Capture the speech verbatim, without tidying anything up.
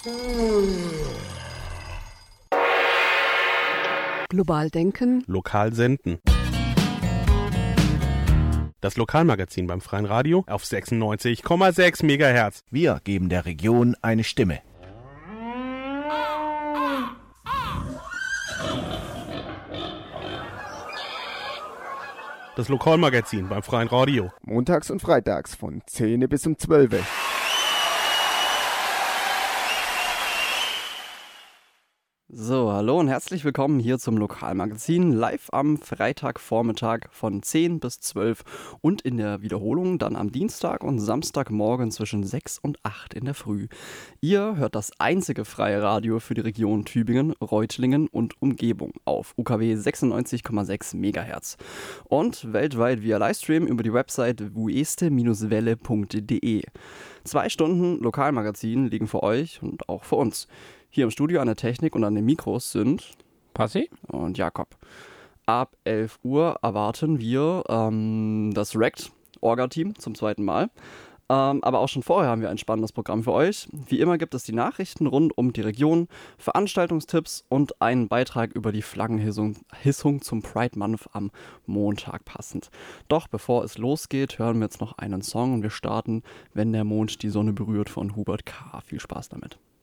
Global denken. Lokal senden. Das Lokalmagazin beim Freien Radio auf sechsundneunzig Komma sechs Megahertz. Wir geben der Region eine Stimme. Das Lokalmagazin beim Freien Radio. Montags und freitags von zehn bis um zwölf. So, hallo und herzlich willkommen hier zum Lokalmagazin, live am Freitagvormittag von zehn bis zwölf und in der Wiederholung dann am Dienstag und Samstagmorgen zwischen sechs und acht in der Früh. Ihr hört das einzige freie Radio für die Region Tübingen, Reutlingen und Umgebung auf U K W sechsundneunzig Komma sechs Megahertz und weltweit via Livestream über die Website vueste welle punkt de. Zwei Stunden Lokalmagazin liegen für euch und auch für uns. Hier im Studio an der Technik und an den Mikros sind Passi und Jakob. Ab elf Uhr erwarten wir ähm, das R E C T-Orga-Team zum zweiten Mal. Ähm, aber auch schon vorher haben wir ein spannendes Programm für euch. Wie immer gibt es die Nachrichten rund um die Region, Veranstaltungstipps und einen Beitrag über die Flaggenhissung Hissung zum Pride Month am Montag passend. Doch bevor es losgeht, hören wir jetzt noch einen Song und wir starten "Wenn der Mond die Sonne berührt" von Hubert K. Viel Spaß damit.